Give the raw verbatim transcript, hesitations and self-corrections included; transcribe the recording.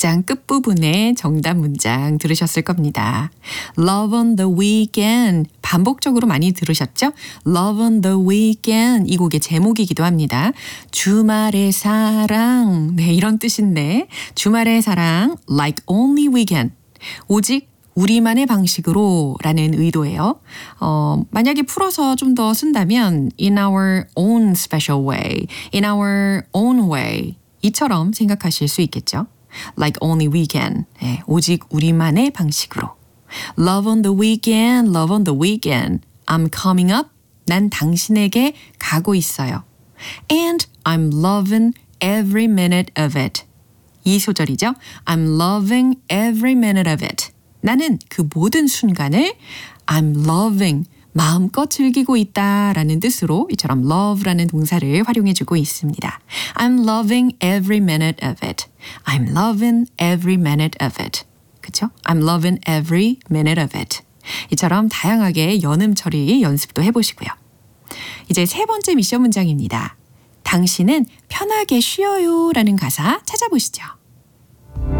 가장 끝부분에 정답 문장 들으셨을 겁니다. Love on the weekend. 반복적으로 많이 들으셨죠? Love on the weekend. 이 곡의 제목이기도 합니다. 주말의 사랑. 네, 이런 뜻인데 주말의 사랑 like only weekend. 오직 우리만의 방식으로 라는 의도예요. 어, 만약에 풀어서 좀 더 쓴다면 in our own special way, in our own way 이처럼 생각하실 수 있겠죠. Like only we can. 네, 오직 우리만의 방식으로. Love on the weekend, love on the weekend. I'm coming up. 난 당신에게 가고 있어요. And I'm loving every minute of it. 이 소절이죠. I'm loving every minute of it. 나는 그 모든 순간을 I'm loving, 마음껏 즐기고 있다라는 뜻으로 이처럼 love라는 동사를 활용해주고 있습니다. I'm loving every minute of it. I'm loving every minute of it. 그쵸? I'm loving every minute of it. 이처럼 다양하게 연음 처리 연습도 해보시고요. 이제 세 번째 미션 문장입니다. 당신은 편하게 쉬어요 라는 가사 찾아보시죠.